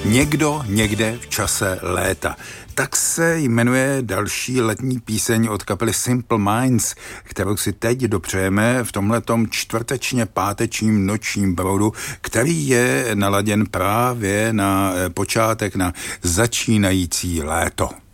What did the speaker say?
Někdo někde v čase léta. Tak se jmenuje další letní píseň od kapely Simple Minds, kterou si teď dopřejeme v tomhletom čtvrtečně pátečním nočním proudu, který je naladěn právě na počátek, na začínající léto.